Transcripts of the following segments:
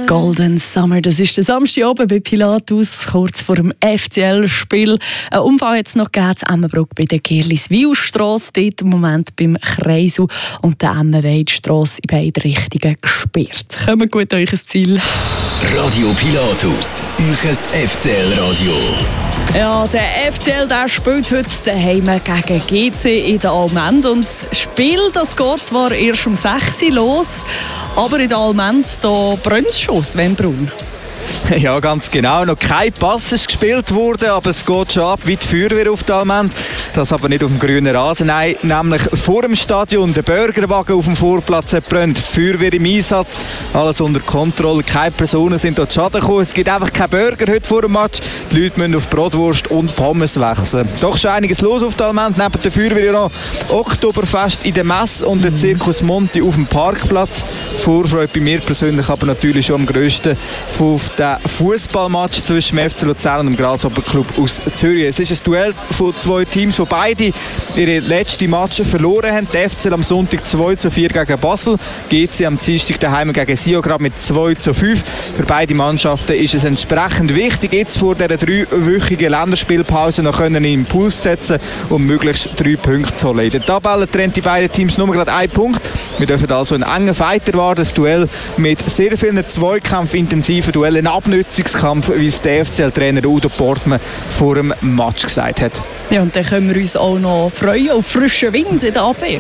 Golden Summer, das ist der Samstag oben bei Pilatus, kurz vor dem FCL-Spiel. Ein Unfall hat es noch gegeben, in Emmenbruck bei der Gerliswil-Strasse, dort im Moment beim Kreisel und der Emmenweidstrasse in beide Richtungen gesperrt. Kommt gut an euch Ziel. Radio Pilatus, euch FCL-Radio. Ja, der FCL der spielt heute daheim gegen GC in der Allmend. Und das Spiel das geht zwar erst um 6 Uhr los, aber in der Allmend brennt es schon, Sven Brun. Ja, ganz genau. Noch kein Pass ist gespielt worden, aber es geht schon ab wie die Feuerwehr auf der Allmend. Das aber nicht auf dem grünen Rasen, nein, nämlich vor dem Stadion. Der Burgerwagen auf dem Vorplatz hat brennt. Die Feuerwehr im Einsatz, alles unter Kontrolle. Keine Personen sind dort Schaden gekommen. Es gibt einfach keinen Burger heute vor dem Match. Die Leute müssen auf Bratwurst und Pommes wechseln. Doch schon einiges los auf der Allmend. Neben der Feuerwehr noch Oktoberfest in der Messe und der Zirkus Monti auf dem Parkplatz. Vorfreude bei mir persönlich aber natürlich schon am grössten auf den Fußballmatch zwischen dem FC Luzern und dem Grasshopper-Club aus Zürich. Es ist ein Duell von zwei Teams, die beide ihre letzten Matches verloren haben. Der FCL am Sonntag 2:4 gegen Basel, GC am Dienstag daheim gegen Sion gerade mit 2:5. Für beide Mannschaften ist es entsprechend wichtig, jetzt vor dieser 3-wöchigen Länderspielpause noch einen Impuls zu setzen, um möglichst 3 Punkte zu holen. In der Tabelle trennt die beiden Teams nur gerade 1 Punkt. Wir dürfen also einen engen Fight erwarten, ein Duell mit sehr vielen Zweikampf-intensiven Duellen, ein Abnutzungskampf, wie es der FCL-Trainer Udo Portmann vor dem Match gesagt hat. Ja, und dann können wir uns auch noch freuen auf frischen Wind in der Abwehr.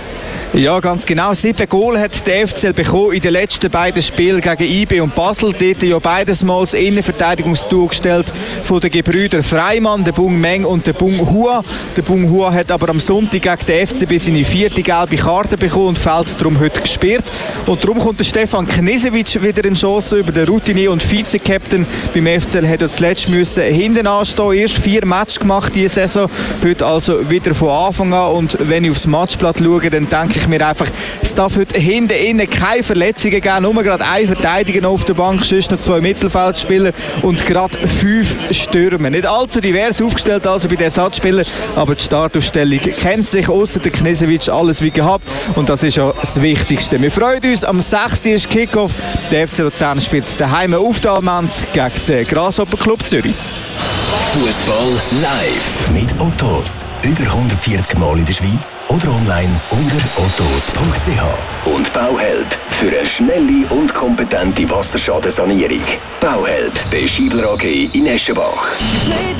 Ja, ganz genau. 7 Goal hat der FCL bekommen in den letzten beiden Spielen gegen IB und Basel. Dort ja beides Mal das Innenverteidigungsduo gestellt von den Gebrüdern Freimann, der Bung Meng und der Bung Hua. Der Bung Hua hat aber am Sonntag gegen den FCB seine 4. gelbe Karte bekommen und fällt darum heute gesperrt. Und darum kommt der Stefan Knežević wieder in Chance über den Routinier und Vize-Captain. Beim FCL hat er zuletzt müssen hinten anstehen. Erst 4 Matches gemacht diese Saison. Heute also wieder von Anfang an. Und wenn ich aufs Matchblatt schaue, dann denke ich mir einfach, es darf heute hinten innen keine Verletzungen geben, nur gerade ein Verteidiger auf der Bank, sonst noch 2 Mittelfeldspieler und gerade 5 Stürmer. Nicht allzu divers aufgestellt also bei den Ersatzspielern, aber die Startaufstellung kennt sich ausser der Knežević alles wie gehabt und das ist ja das Wichtigste. Wir freuen uns, am 6. ist Kickoff. Der FC Luzern spielt daheim auf der Allmend gegen den Grasshopper-Club Zürich. Fußball live mit Ottos. Über 140 Mal in der Schweiz oder online unter ottos.ch. Und Bauhelp für eine schnelle und kompetente Wasserschadensanierung. Bauhelp bei Schiebler AG in Eschenbach.